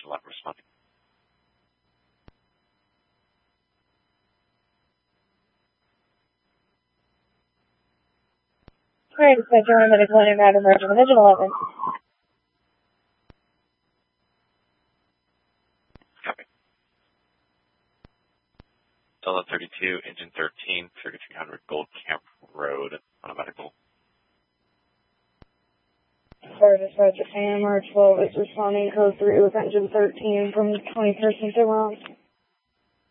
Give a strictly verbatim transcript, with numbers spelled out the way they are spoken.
eleven responding. Alright, dispatcher, one medical unit, Madam Emergency Division eleven. Copy. Delta thirty-two, engine thirteen, thirty-three hundred Gold Camp Road, on a medical. Sorry, dispatcher, Sam, R twelve is responding code three with engine thirteen from twenty-first and Timberland.